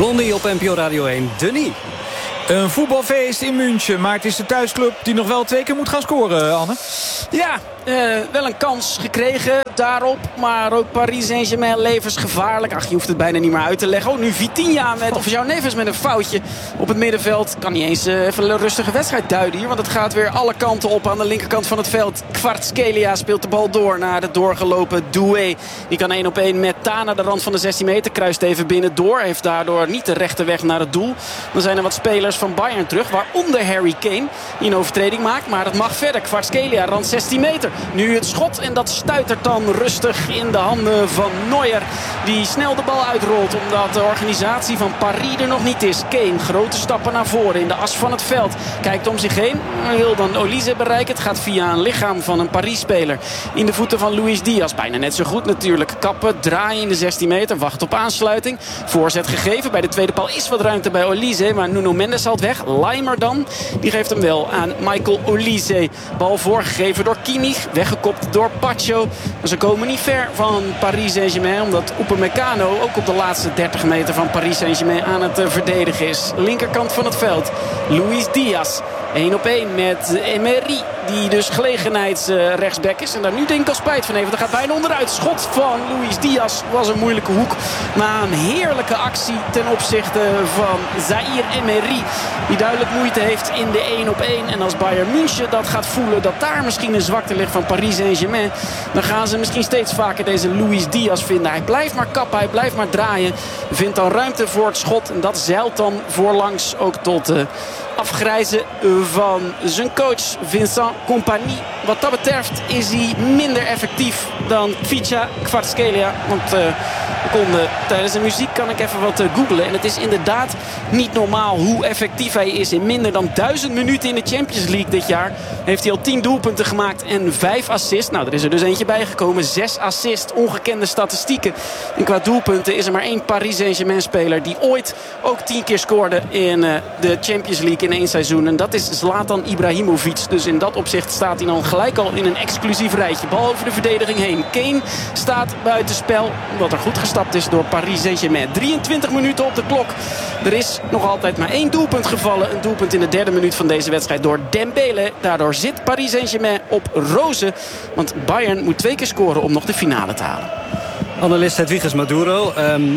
Blondie op NPO Radio 1, Denis. Een voetbalfeest in München, maar het is de thuisclub die nog wel 2 keer moet gaan scoren, Anne. Ja, wel een kans gekregen daarop. Maar ook Paris Saint-Germain levensgevaarlijk. Ach, je hoeft het bijna niet meer uit te leggen. Oh, nu Vitinha of João Neves met een foutje op het middenveld. Kan niet eens even een rustige wedstrijd duiden hier. Want het gaat weer alle kanten op aan de linkerkant van het veld. Kvaratskhelia speelt de bal door naar de doorgelopen Doué. Die kan 1-op-1 met Tana de rand van de 16 meter. Kruist even binnen door. Heeft daardoor niet de rechte weg naar het doel. Dan zijn er wat spelers van Bayern terug. Waaronder Harry Kane. Die een overtreding maakt. Maar dat mag verder. Kvaratskhelia rand 16 meter. Nu het schot en dat stuitert dan rustig in de handen van Neuer. Die snel de bal uitrolt omdat de organisatie van Paris er nog niet is. Kane, grote stappen naar voren in de as van het veld. Kijkt om zich heen. Wil dan Olise bereiken. Het gaat via een lichaam van een Paris-speler. In de voeten van Luis Diaz. Bijna net zo goed natuurlijk. Kappen, draaien in de 16 meter. Wacht op aansluiting. Voorzet gegeven. Bij de tweede paal is wat ruimte bij Olise. Maar Nuno Mendes haalt weg. Leimer dan. Die geeft hem wel aan Michael Olise. Bal voorgegeven door Kimmich. Weggekopt door Pacho. Ze komen niet ver van Paris Saint-Germain. Omdat Upamecano ook op de laatste 30 meter van Paris Saint-Germain aan het verdedigen is. Linkerkant van het veld. Luis Diaz. 1-op-1 met Emery. Die dus gelegenheidsrechtsback is. En daar nu denk ik al spijt van heeft. Dat gaat bijna onderuit. Schot van Luis Diaz was een moeilijke hoek. Na een heerlijke actie ten opzichte van Zaïre Emery. Die duidelijk moeite heeft in de 1-op-1. En als Bayern München dat gaat voelen. Dat daar misschien een zwakte ligt van Paris Saint-Germain. Dan gaan ze misschien steeds vaker deze Luis Diaz vinden. Hij blijft maar kappen. Hij blijft maar draaien. Vindt dan ruimte voor het schot. En dat zeilt dan voorlangs ook tot afgrijzen van zijn coach Vincent Kompany. Wat dat betreft is hij minder effectief dan Kvaratskhelia. Want tijdens de muziek kan ik even wat googlen. En het is inderdaad niet normaal hoe effectief hij is. In minder dan 1000 minuten in de Champions League dit jaar heeft hij al 10 doelpunten gemaakt en 5 assists. Nou, er is er dus eentje bijgekomen. 6 assists, ongekende statistieken. En qua doelpunten is er maar 1 Paris Saint-Germain speler die ooit ook 10 keer scoorde in de Champions League in 1 seizoen. En dat is Zlatan Ibrahimovic. Dus in dat opzicht staat hij dan gelijk al in een exclusief rijtje. Bal over de verdediging heen. Kane staat buitenspel omdat er goed gestapt is door Paris Saint-Germain. 23 minuten op de klok. Er is nog altijd maar 1 doelpunt gevallen. Een doelpunt in de 3e minuut van deze wedstrijd door Dembele. Daardoor zit Paris Saint-Germain op rozen. Want Bayern moet 2 keer scoren om nog de finale te halen. Analist Hedwiges Maduro.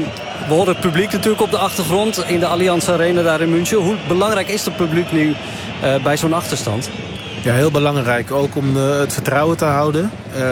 We horen het publiek natuurlijk op de achtergrond in de Allianz Arena daar in München. Hoe belangrijk is het publiek nu bij zo'n achterstand? Ja, heel belangrijk. Ook om het vertrouwen te houden.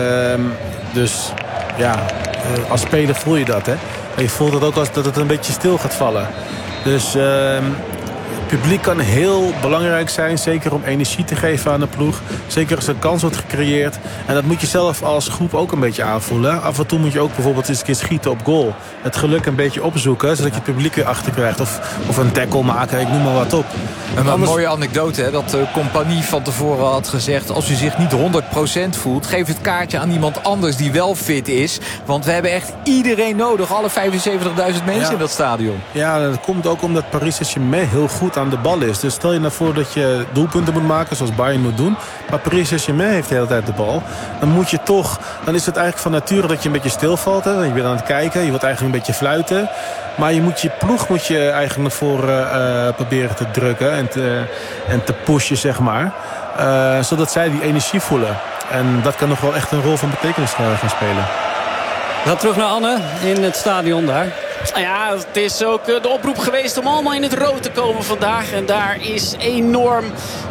Dus ja, als speler voel je dat. Hè? En je voelt het ook als dat het een beetje stil gaat vallen. Dus het publiek kan heel belangrijk zijn. Zeker om energie te geven aan de ploeg. Zeker als er een kans wordt gecreëerd. En dat moet je zelf als groep ook een beetje aanvoelen. Af en toe moet je ook bijvoorbeeld eens een keer schieten op goal. Het geluk een beetje opzoeken. Zodat je het publiek weer achter krijgt. Of een tackle maken. Ik noem maar wat op. En wat een mooie anekdote, hè, dat de Kompany van tevoren had gezegd... als u zich niet 100% voelt, geef het kaartje aan iemand anders die wel fit is. Want we hebben echt iedereen nodig. Alle 75.000 mensen in dat stadion. Ja, dat komt ook omdat Paris Saint-Germain heel goed aan de bal is. Dus stel je nou voor dat je doelpunten moet maken, zoals Bayern moet doen. Maar Paris Saint-Germain heeft de hele tijd de bal. Dan is het eigenlijk van nature dat je een beetje stilvalt. Hè. Je bent aan het kijken, je wilt eigenlijk een beetje fluiten. Maar je ploeg moet je eigenlijk naar voren proberen te drukken en te pushen, zeg maar. Zodat zij die energie voelen. En dat kan nog wel echt een rol van betekenis gaan spelen. We gaan terug naar Anne in het stadion daar. Ja, het is ook de oproep geweest om allemaal in het rood te komen vandaag. En daar is enorm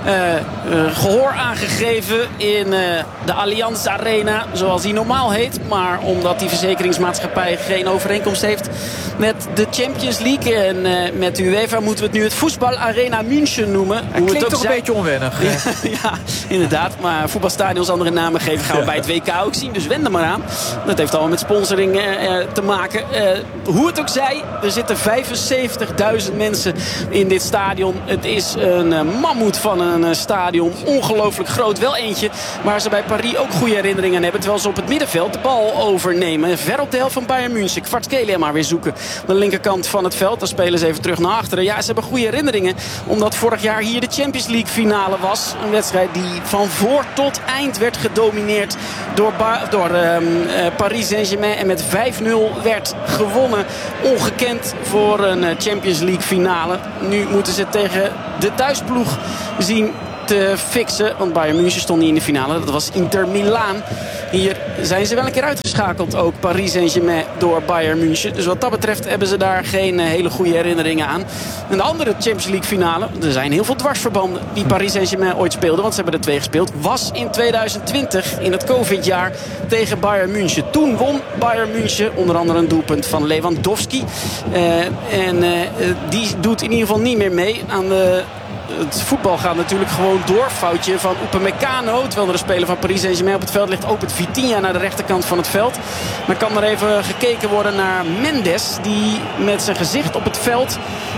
gehoor aangegeven in de Allianz Arena. Zoals die normaal heet. Maar omdat die verzekeringsmaatschappij geen overeenkomst heeft met de Champions League. En met UEFA moeten we het nu het Voetbal Arena München noemen. Het klinkt toch een beetje onwennig. Ja, inderdaad. Maar voetbalstadions andere namen geven gaan we bij het WK ook zien. Dus wend er maar aan. Dat heeft allemaal met sponsoring te maken. Hoe het ook zij, er zitten 75.000 mensen in dit stadion. Het is een mammoet van een stadion. Ongelooflijk groot. Wel eentje waar ze bij Paris ook goede herinneringen aan hebben. Terwijl ze op het middenveld de bal overnemen. Ver op de helft van Bayern München. Kvaratskhelia maar weer zoeken. Aan de linkerkant van het veld. Dan spelen ze even terug naar achteren. Ja, ze hebben goede herinneringen. Omdat vorig jaar hier de Champions League finale was. Een wedstrijd die van voor tot eind werd gedomineerd door Paris Saint-Germain. En met 5-0 werd gewonnen ongekend voor een Champions League finale. Nu moeten ze tegen de thuisploeg zien te fixen. Want Bayern München stond niet in de finale. Dat was Inter Milaan. Hier zijn ze wel een keer uitgeschakeld. Ook Paris Saint-Germain door Bayern München. Dus wat dat betreft hebben ze daar geen hele goede herinneringen aan. En de andere Champions League finale. Er zijn heel veel dwarsverbanden die Paris Saint-Germain ooit speelden. Want ze hebben er 2 gespeeld. Was in 2020 in het COVID-jaar tegen Bayern München. Toen won Bayern München. Onder andere een doelpunt van Lewandowski. Die doet in ieder geval niet meer mee aan het voetbal gaat natuurlijk gewoon door. Foutje van Upamecano. Terwijl er een speler van Paris Saint-Germain op het veld ligt. Opent Vitinha naar de rechterkant van het veld. Dan kan er even gekeken worden naar Mendes. Die met zijn gezicht op het veld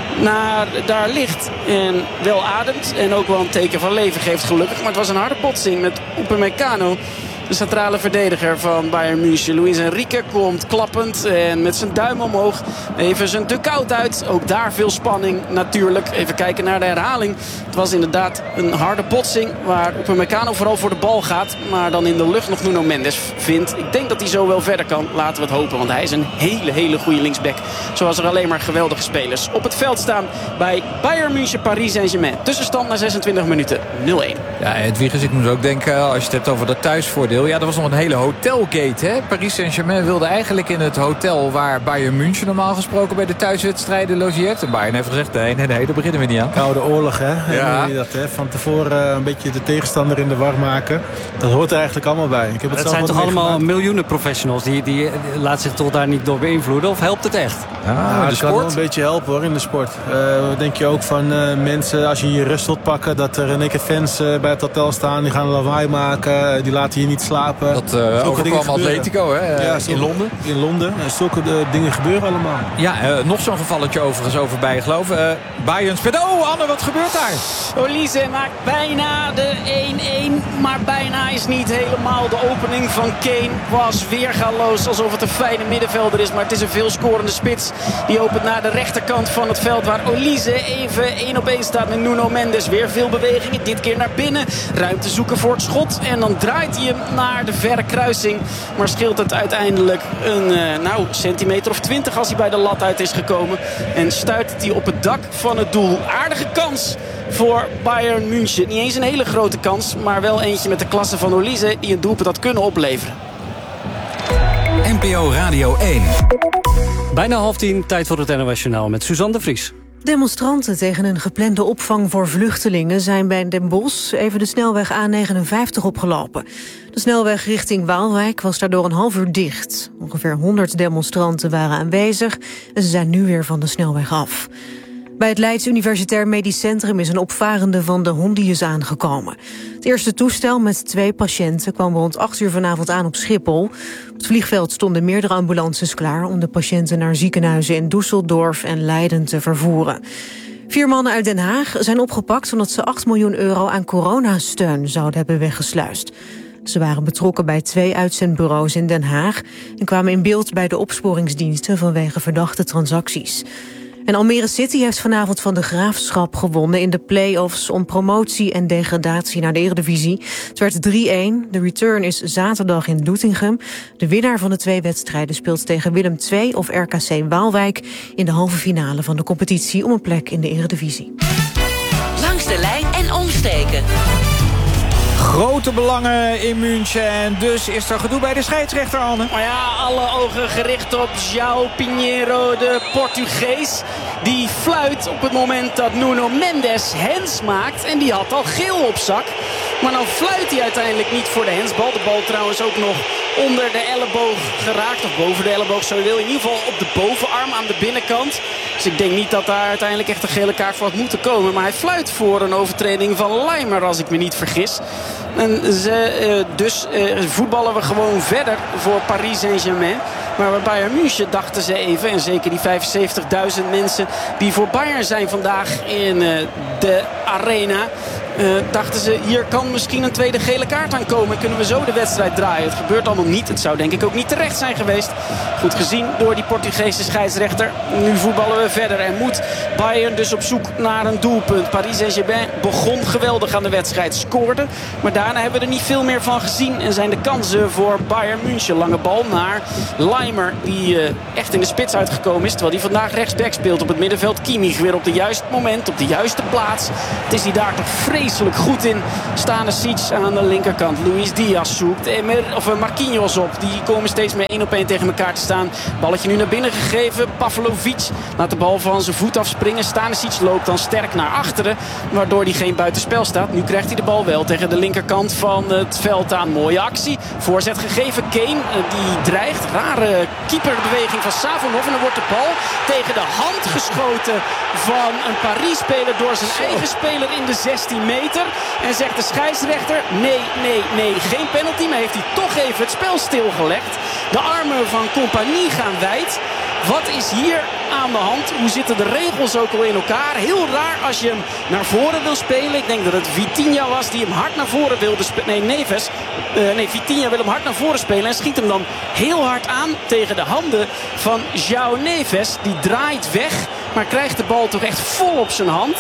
daar ligt. En wel ademt. En ook wel een teken van leven geeft gelukkig. Maar het was een harde botsing met Upamecano. De centrale verdediger van Bayern München. Luis Enrique komt klappend en met zijn duim omhoog. Even zijn dugout uit. Ook daar veel spanning natuurlijk. Even kijken naar de herhaling. Het was inderdaad een harde botsing waar Upamecano vooral voor de bal gaat. Maar dan in de lucht nog Nuno Mendes vindt. Ik denk dat hij zo wel verder kan. Laten we het hopen. Want hij is een hele goede linksback. Zoals er alleen maar geweldige spelers op het veld staan bij Bayern München Paris Saint-Germain. Tussenstand na 26 minuten 0-1. Ja, Edwiges, ik moet ook denken als je het hebt over dat thuisvoordeel. Ja, dat was nog een hele hotelgate, hè? Paris Saint-Germain wilde eigenlijk in het hotel waar Bayern München normaal gesproken bij de thuiswedstrijden logeert. En Bayern heeft gezegd, nee, daar beginnen we niet aan. Koude oorlog, hè? Ja. Dat, hè? Van tevoren een beetje de tegenstander in de war maken. Dat hoort er eigenlijk allemaal bij. Ik heb het zijn toch allemaal miljoenen professionals. Die laten zich toch daar niet door beïnvloeden? Of helpt het echt? Ja, dat kan wel een beetje helpen hoor in de sport. Denk je ook van mensen, als je je rust wilt pakken, dat er in één keer fans bij het hotel staan. Die gaan lawaai maken. Die laten je niet slapen. Dat overkwam Atletico, hè? Ja, in Londen. In Londen. Zulke dingen gebeuren allemaal. Ja, nog zo'n gevalletje overigens over bijgeloof. Bayern speelt. Oh, Anne, wat gebeurt daar? Olise maakt bijna de 1-1. Maar bijna is niet helemaal. De opening van Kane was weergaloos. Alsof het een fijne middenvelder is. Maar het is een veelscorende spits. Die opent naar de rechterkant van het veld. Waar Olise even 1-op-1 staat met Nuno Mendes. Weer veel bewegingen. Dit keer naar binnen. Ruimte zoeken voor het schot. En dan draait hij hem naar de verre kruising. Maar scheelt het uiteindelijk een centimeter of 20 als hij bij de lat uit is gekomen. En stuit hij op het dak van het doel. Aardige kans voor Bayern München. Niet eens een hele grote kans, maar wel eentje met de klasse van Olise die een doelpunt had kunnen opleveren. NPO Radio 1. Bijna 9:30, tijd voor het NOS Journaal met Suzanne de Vries. Demonstranten tegen een geplande opvang voor vluchtelingen zijn bij Den Bosch even de snelweg A59 opgelopen. De snelweg richting Waalwijk was daardoor een half uur dicht. Ongeveer 100 demonstranten waren aanwezig en ze zijn nu weer van de snelweg af. Bij het Leids Universitair Medisch Centrum is een opvarende van de Hondius aangekomen. Het eerste toestel met 2 patiënten kwam rond 8 uur vanavond aan op Schiphol. Op het vliegveld stonden meerdere ambulances klaar om de patiënten naar ziekenhuizen in Düsseldorf en Leiden te vervoeren. 4 mannen uit Den Haag zijn opgepakt omdat ze 8 miljoen euro aan coronasteun zouden hebben weggesluist. Ze waren betrokken bij 2 uitzendbureaus in Den Haag en kwamen in beeld bij de opsporingsdiensten vanwege verdachte transacties. En Almere City heeft vanavond van de Graafschap gewonnen in de play-offs om promotie en degradatie naar de Eredivisie. Het werd 3-1. De return is zaterdag in Doetinchem. De winnaar van de 2 wedstrijden speelt tegen Willem II of RKC Waalwijk in de halve finale van de competitie om een plek in de Eredivisie. Langs de lijn en omsteken. Grote belangen in München en dus is er gedoe bij de scheidsrechter, Anne. Maar ja, alle ogen gericht op João Pinheiro, de Portugees. Die fluit op het moment dat Nuno Mendes hens maakt. En die had al geel op zak. Maar dan fluit hij uiteindelijk niet voor de hensbal. De bal trouwens ook nog onder de elleboog geraakt. Of boven de elleboog, zo wil. In ieder geval op de bovenarm aan de binnenkant. Dus ik denk niet dat daar uiteindelijk echt een gele kaart voor had moeten komen. Maar hij fluit voor een overtreding van Leimer, als ik me niet vergis. En dus voetballen we gewoon verder voor Paris Saint-Germain. Maar bij Bayern München dachten ze even, en zeker die 75.000 mensen die voor Bayern zijn vandaag in de arena, dachten ze, hier kan misschien een tweede gele kaart aankomen. Kunnen we zo de wedstrijd draaien? Het gebeurt allemaal niet. Het zou denk ik ook niet terecht zijn geweest. Goed gezien door die Portugese scheidsrechter. Nu voetballen we verder en moet Bayern dus op zoek naar een doelpunt. Paris Saint-Germain begon geweldig aan de wedstrijd. Scoorde. Maar daarna hebben we er niet veel meer van gezien. En zijn de kansen voor Bayern München. Lange bal naar Leimer. Die echt in de spits uitgekomen is. Terwijl hij vandaag rechtsback speelt op het middenveld. Kimmich weer op de juiste moment. Op de juiste plaats. Het is hij daar toch vreselijk goed in. Stanisic aan de linkerkant. Luis Diaz zoekt Marquinhos op. Die komen steeds meer 1 op 1 tegen elkaar te staan. Balletje nu naar binnen gegeven. Pavlovic laat de bal van zijn voet afspringen. Stanisic loopt dan sterk naar achteren. Waardoor hij geen buitenspel staat. Nu krijgt hij de bal wel tegen de linkerkant van het veld aan. Mooie actie. Voorzet gegeven. Kane die dreigt. Rare keeperbeweging van Savonov. En dan wordt de bal tegen de hand geschoten van een Paris-speler door zijn eigen speler in de 16 meter. En zegt de scheidsrechter, nee, geen penalty. Maar heeft hij toch even het spel stilgelegd. De armen van Compagnie gaan wijd. Wat is hier aan de hand? Hoe zitten de regels ook al in elkaar? Heel raar als je hem naar voren wil spelen. Ik denk dat het Vitinha was die hem hard naar voren wilde spelen. Nee, Neves. Vitinha wil hem hard naar voren spelen. En schiet hem dan heel hard aan tegen de handen van João Neves. Die draait weg, maar krijgt de bal toch echt vol op zijn hand.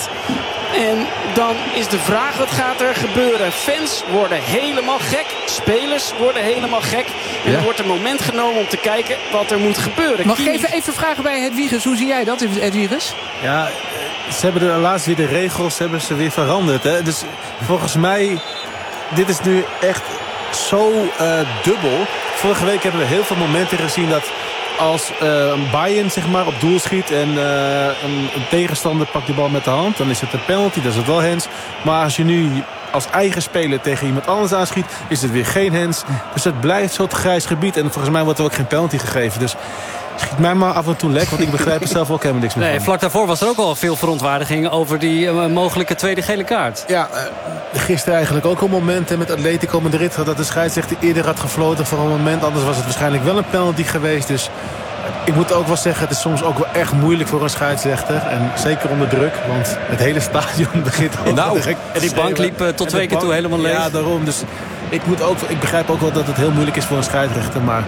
En dan is de vraag, wat gaat er gebeuren? Fans worden helemaal gek. Spelers worden helemaal gek. En er wordt een moment genomen om te kijken wat er moet gebeuren. Mag ik even vragen bij Hedwiges? Hoe zie jij dat, Hedwiges? Ja, ze hebben laatst weer de regels hebben ze weer veranderd. Hè? Dus volgens mij, dit is nu echt zo dubbel. Vorige week hebben we heel veel momenten gezien dat als Bayern zeg maar op doel schiet en een tegenstander pakt de bal met de hand, dan is het een penalty, dat is het wel hands. Maar als je nu als eigen speler tegen iemand anders aanschiet, is het weer geen hands. Dus het blijft zo'n grijs gebied. En volgens mij wordt er ook geen penalty gegeven. Dus schiet mij maar af en toe lek, want ik begrijp er zelf ook helemaal niks meer van. Vlak daarvoor was er ook al veel verontwaardiging over die mogelijke tweede gele kaart. Ja, gisteren eigenlijk ook een moment met Atletico Madrid dat de scheidsrechter eerder had gefloten voor een moment. Anders was het waarschijnlijk wel een penalty geweest. Dus ik moet ook wel zeggen, het is soms ook wel echt moeilijk voor een scheidsrechter. En zeker onder druk, want het hele stadion begint ook en die bank liep tot 2 keer toe helemaal leeg. Ja, daarom. Dus ik begrijp ook wel dat het heel moeilijk is voor een scheidsrechter. Maar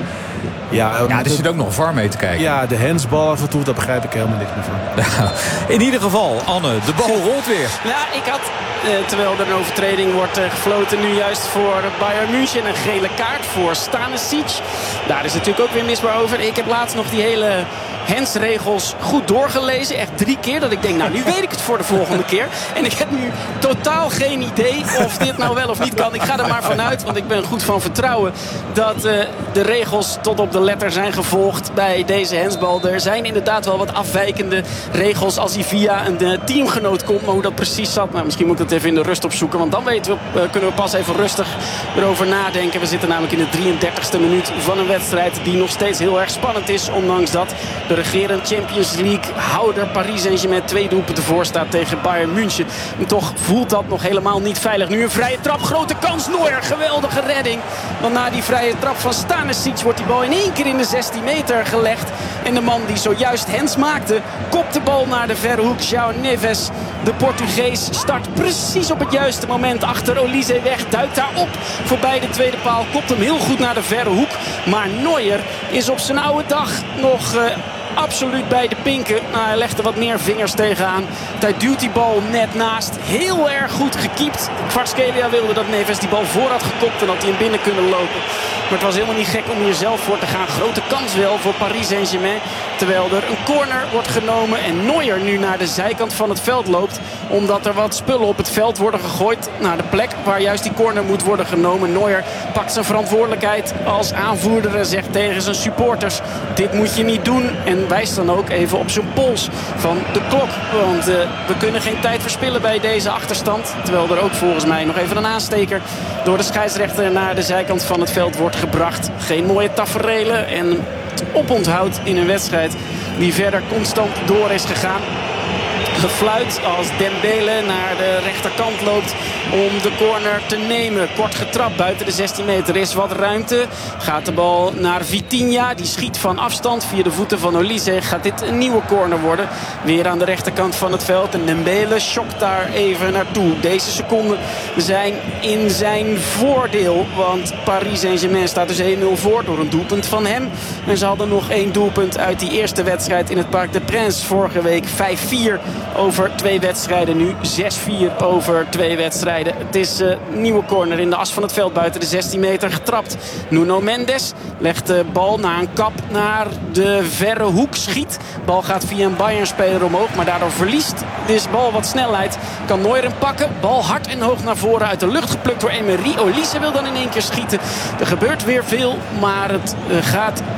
ja, er zit ook nog VAR mee te kijken. Ja, de handsbal af en toe, daar begrijp ik helemaal niks meer van. In ieder geval, Anne, de bal rolt weer. Ja, ik had, terwijl er een overtreding wordt gefloten nu juist voor Bayern München. Een gele kaart voor Stanisic. Daar is natuurlijk ook weer misbaar over. Ik heb laatst nog die hele handsregels goed doorgelezen. Echt 3 keer. Dat ik denk, nou nu weet ik het voor de volgende keer. En ik heb nu totaal geen idee of dit nou wel of niet kan. Ik ga er maar vanuit, want ik ben goed van vertrouwen dat de regels tot op de letter zijn gevolgd bij deze handsbal. Er zijn inderdaad wel wat afwijkende regels als hij via een teamgenoot komt. Maar hoe dat precies zat, nou, misschien moet ik dat even in de rust opzoeken. Want dan kunnen we pas even rustig erover nadenken. We zitten namelijk in de 33e minuut van een wedstrijd die nog steeds heel erg spannend is. Ondanks dat de regerend Champions League houder Paris Saint-Germain 2 doelpunten voor staat tegen Bayern München. En toch voelt dat nog helemaal niet veilig. Nu een vrije trap, grote kans, Neuer, geweldige redding. Want na die vrije trap van Stanisic wordt die bal in 1 keer in de 16 meter gelegd. En de man die zojuist hands maakte, kopt de bal naar de verre hoek. João Neves, de Portugees, start precies op het juiste moment achter Olise weg. Duikt daar op voorbij de tweede paal. Kopt hem heel goed naar de verre hoek. Maar Neuer is op zijn oude dag nog absoluut bij de pinken. Nou, hij legt er wat meer vingers tegenaan. Hij duwt die bal net naast. Heel erg goed gekiept. Kvaratskhelia wilde dat Neves die bal voor had gekopt en dat hij hem binnen kunnen lopen. Maar het was helemaal niet gek om hier zelf voor te gaan. Grote kans wel voor Paris Saint-Germain. Terwijl er een corner wordt genomen en Neuer nu naar de zijkant van het veld loopt. Omdat er wat spullen op het veld worden gegooid naar de plek waar juist die corner moet worden genomen. Neuer pakt zijn verantwoordelijkheid als aanvoerder en zegt tegen zijn supporters: dit moet je niet doen. En wijst dan ook even op zijn pols van de klok. Want we kunnen geen tijd verspillen bij deze achterstand. Terwijl er ook volgens mij nog even een aansteker door de scheidsrechter naar de zijkant van het veld wordt gebracht. Geen mooie taferelen en oponthoud in een wedstrijd die verder constant door is gegaan. gefluit als Dembele naar de rechterkant loopt om de corner te nemen. Kort getrapt buiten de 16 meter. Er is wat ruimte. Gaat de bal naar Vitinha. Die schiet van afstand via de voeten van Olise. Gaat dit een nieuwe corner worden. Weer aan de rechterkant van het veld. En Dembele schokt daar even naartoe. Deze seconden zijn in zijn voordeel. Want Paris Saint-Germain staat dus 1-0 voor door een doelpunt van hem. En ze hadden nog 1 doelpunt uit die eerste wedstrijd in het Parc des Princes. Vorige week 5-4 over 2 wedstrijden. Nu 6-4 over 2 wedstrijden. Het is een nieuwe corner in de as van het veld buiten de 16 meter. Getrapt. Nuno Mendes legt de bal na een kap naar de verre hoek. Schiet. Bal gaat via een Bayern-speler omhoog. Maar daardoor verliest deze bal wat snelheid. Kan Neuer hem pakken. Bal hard en hoog naar voren. Uit de lucht geplukt door Emery. Olise wil dan in één keer schieten. Er gebeurt weer veel. Maar het gaat